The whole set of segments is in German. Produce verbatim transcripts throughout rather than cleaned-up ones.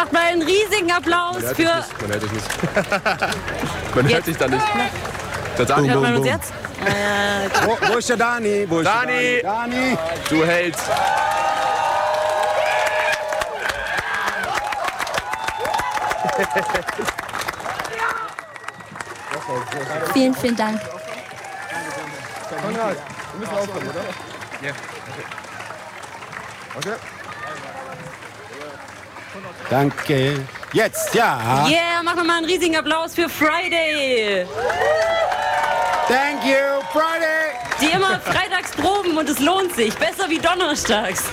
macht mal einen riesigen Applaus Man hört für... dich nicht. Man hört dich nicht. Man Jetzt. hört dich da nicht. Der Dani, Hört man uns jetzt? Äh, Wo, wo ist der Dani? Wo ist Dani! Der Dani? Dani! Du Held. Vielen, vielen Dank. Konrad, wir müssen aufkommen, oder? Ja. Okay. Danke. Jetzt, ja. yeah, machen wir mal einen riesigen Applaus für Friday. Thank you, Friday. Die immer freitags proben und es lohnt sich. Besser wie donnerstags.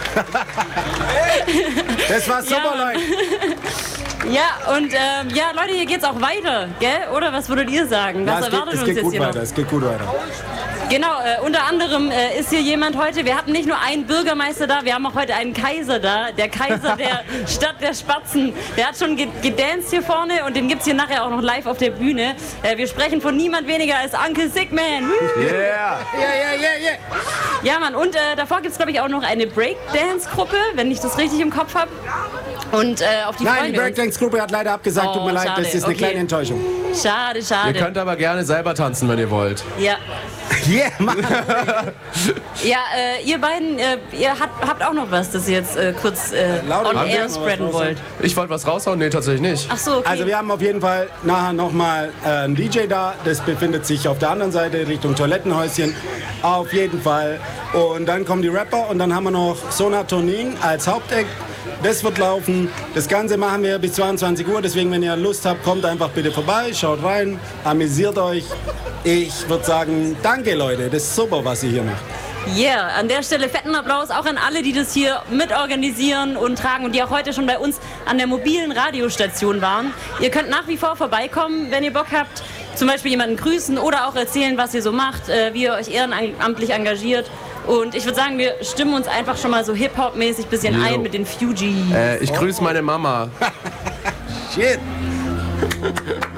Das war super, Ja. Leute. Ja, und ähm, ja, Leute, hier geht's auch weiter, gell? Oder was würdet ihr sagen? Was Ja, es geht, erwartet es uns geht jetzt gut hier weiter. noch? Es geht gut weiter. Genau, äh, unter anderem äh, ist hier jemand heute, wir hatten nicht nur einen Bürgermeister da, wir haben auch heute einen Kaiser da. Der Kaiser der Stadt der Spatzen. Der hat schon ge gedanced hier vorne und den gibt's hier nachher auch noch live auf der Bühne. Äh, wir sprechen von niemand weniger als Uncle Sigman. Yeah. Ja, ja, ja, ja. Ja, Mann, und äh, davor gibt's glaube ich auch noch eine Breakdance-Gruppe, wenn ich das richtig im Kopf habe. Und äh, auf die Nein, freuen die wir uns. Breakdance-Gruppe hat leider abgesagt. Oh, Tut mir leid, schade. das ist eine Okay. kleine Enttäuschung. Schade, schade. Ihr könnt aber gerne selber tanzen, wenn ihr wollt. Ja. Yeah, Mann. Ja, äh, ihr beiden, äh, ihr habt, habt auch noch was, das ihr jetzt äh, kurz äh, Lauter on haben wir air noch was spreaden raus? wollt. Ich wollte was raushauen? Nee, tatsächlich nicht. Ach so, okay. Also wir haben auf jeden Fall nachher nochmal äh, einen D J da. Das befindet sich auf der anderen Seite Richtung Toilettenhäuschen. Auf jeden Fall. Und dann kommen die Rapper und dann haben wir noch Sona Tonin als Hauptact. Das wird laufen. Das Ganze machen wir bis zweiundzwanzig Uhr. Deswegen, wenn ihr Lust habt, kommt einfach bitte vorbei, schaut rein, amüsiert euch. Ich würde sagen, danke Leute, das ist super, was ihr hier macht. Yeah, an der Stelle fetten Applaus auch an alle, die das hier mitorganisieren und tragen und die auch heute schon bei uns an der mobilen Radiostation waren. Ihr könnt nach wie vor vorbeikommen, wenn ihr Bock habt, zum Beispiel jemanden grüßen oder auch erzählen, was ihr so macht, äh, wie ihr euch ehrenamtlich engagiert. Und ich würde sagen, wir stimmen uns einfach schon mal so Hip-Hop-mäßig ein bisschen Jo. ein mit den Fugees. Äh, ich grüße meine Mama. Shit.